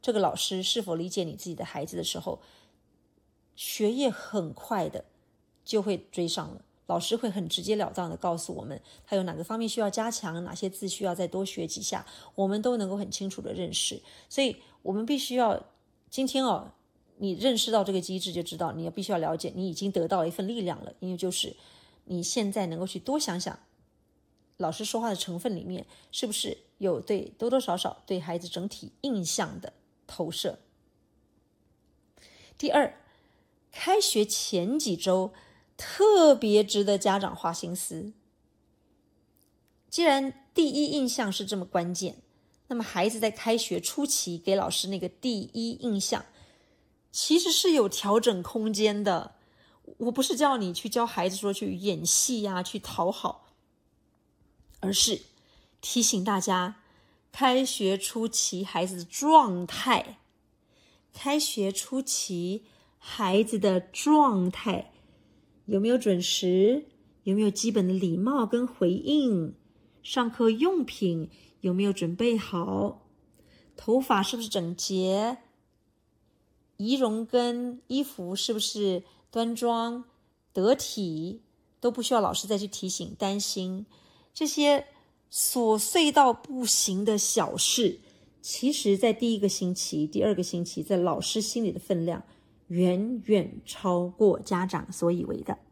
这个老师是否理解你自己的孩子的时候，学业很快的就会追上了。老师会很直截了当的告诉我们他有哪个方面需要加强，哪些字需要再多学几下，我们都能够很清楚的认识。所以我们必须要今天你认识到这个机制，就知道你必须要了解你已经得到了一份力量了，因为就是你现在能够去多想想老师说话的成分里面是不是有对多多少少对孩子整体印象的投射。第二，开学前几周特别值得家长花心思。既然第一印象是这么关键，那么孩子在开学初期给老师那个第一印象其实是有调整空间的。我不是叫你去教孩子说去演戏去讨好，而是提醒大家开学初期孩子的状态，有没有准时，有没有基本的礼貌跟回应，上课用品有没有准备好，头发是不是整洁，仪容跟衣服是不是端庄得体，都不需要老师再去提醒担心。这些琐碎到不行的小事，其实在第一个星期第二个星期在老师心里的分量远远超过家长所以为的。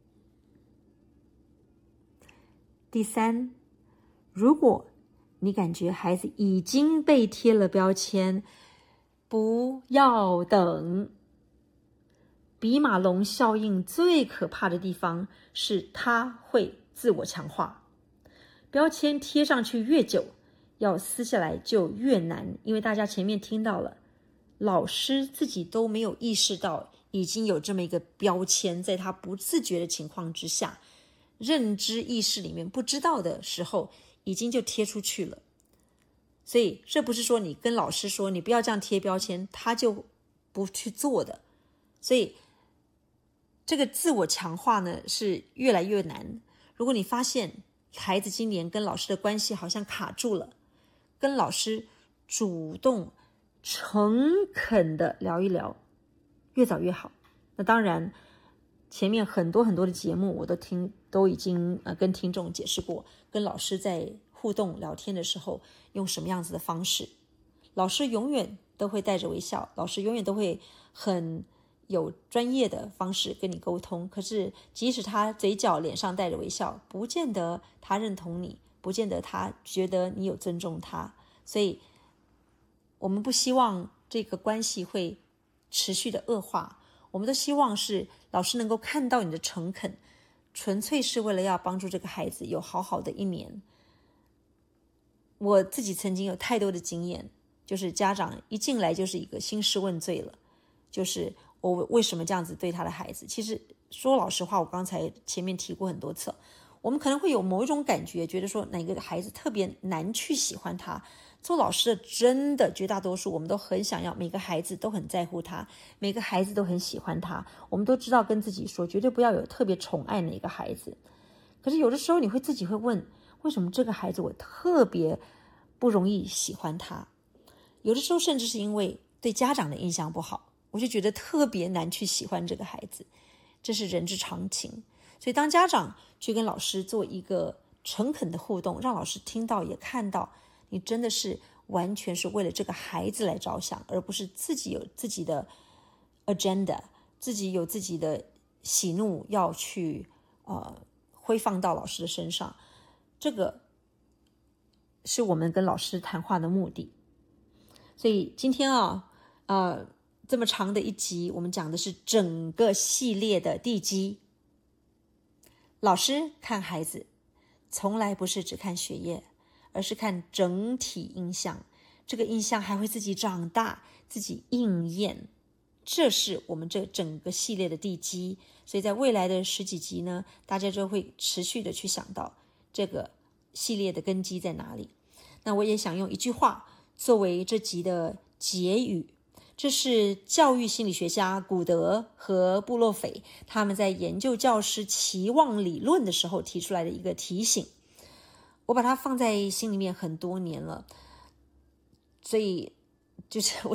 第三，如果你感觉孩子已经被贴了标签，不要等。比马龙效应最可怕的地方是它会自我强化，标签贴上去越久，要撕下来就越难，因为大家前面听到了，老师自己都没有意识到已经有这么一个标签，在他不自觉的情况之下，认知意识里面不知道的时候已经就贴出去了。所以这不是说你跟老师说你不要这样贴标签他就不去做的。所以这个自我强化呢是越来越难。如果你发现孩子今年跟老师的关系好像卡住了，跟老师主动诚恳的聊一聊，越早越好。那当然前面很多的节目我都已经跟听众解释过，跟老师在互动聊天的时候用什么样子的方式。老师永远都会带着微笑，老师永远都会很有专业的方式跟你沟通，可是即使他嘴角脸上带着微笑，不见得他认同你，不见得他觉得你有尊重他。所以我们不希望这个关系会持续的恶化，我们都希望是老师能够看到你的诚恳，纯粹是为了要帮助这个孩子有好好的一年。我自己曾经有太多的经验，就是家长一进来就是一个兴师问罪了，就是我为什么这样子对他的孩子。其实说老实话，我刚才前面提过很多次，我们可能会有某一种感觉，觉得说哪个孩子特别难去喜欢他。做老师的真的绝大多数我们都很想要每个孩子都很在乎他，每个孩子都很喜欢他，我们都知道跟自己说绝对不要有特别宠爱哪个孩子。可是有的时候你会自己会问，为什么这个孩子我特别不容易喜欢他？有的时候甚至是因为对家长的印象不好，我就觉得特别难去喜欢这个孩子，这是人之常情。所以当家长去跟老师做一个诚恳的互动，让老师听到也看到你真的是完全是为了这个孩子来着想，而不是自己有自己的 agenda， 自己有自己的喜怒要去挥放到老师的身上。这个是我们跟老师谈话的目的。所以今天这么长的一集，我们讲的是整个系列的地基。老师看孩子从来不是只看学业，而是看整体印象，这个印象还会自己长大，自己应验，这是我们这整个系列的地基。所以在未来的10几集呢，大家就会持续的去想到这个系列的根基在哪里。那我也想用一句话作为这集的结语，这是教育心理学家古德和布洛斐他们在研究教师期望理论的时候提出来的一个提醒，我把它放在心里面很多年了，所以就是我